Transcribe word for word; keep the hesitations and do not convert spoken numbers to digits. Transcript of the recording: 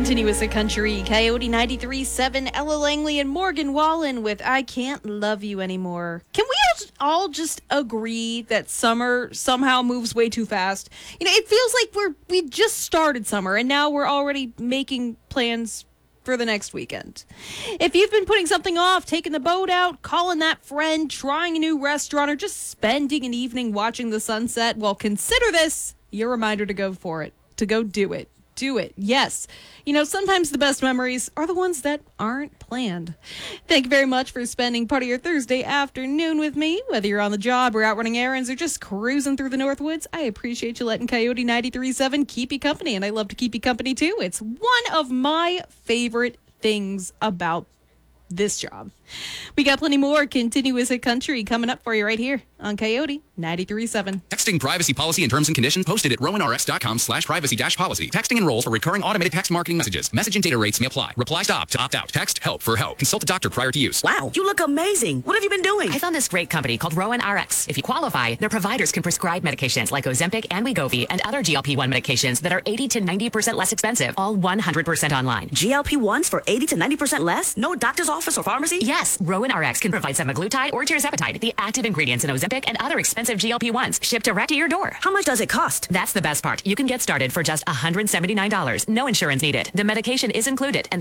Continuous a Country, Coyote ninety-three point seven, Ella Langley and Morgan Wallen with I Can't Love You Anymore. Can we all just agree that summer somehow moves way too fast? You know, it feels like we're we just started summer and now we're already making plans for the next weekend. If you've been putting something off, taking the boat out, calling that friend, trying a new restaurant, or just spending an evening watching the sunset, well, consider this your reminder to go for it, to go do it. Do it. Yes. You know, sometimes the best memories are the ones that aren't planned. Thank you very much for spending part of your Thursday afternoon with me. Whether you're on the job or out running errands or just cruising through the Northwoods, I appreciate you letting Coyote ninety-three point seven keep you company, and I love to keep you company too. It's one of my favorite things about this job. We got plenty more Continuous a Country coming up for you right here on Coyote ninety-three point seven. Texting privacy policy and terms and conditions posted at rowanrx.com slash privacy dash policy. Texting enrolls for recurring automated text marketing messages. Message and data rates may apply. Reply stop to opt out. Text help for help. Consult a doctor prior to use. Wow, you look amazing. What have you been doing? I found this great company called Rowan R X. If you qualify, their providers can prescribe medications like Ozempic and Wegovy and other G L P one medications that are eighty to ninety percent less expensive, all one hundred percent online. G L P ones for eighty to ninety percent less? No doctor's office or pharmacy? Yes, Rowan R X can provide semaglutide or tirzepatide, the active ingredients in Ozempic and other expensive G L P ones, shipped direct to your door. How much does it cost? That's the best part. You can get started for just one hundred seventy-nine dollars. No insurance needed. The medication is included, and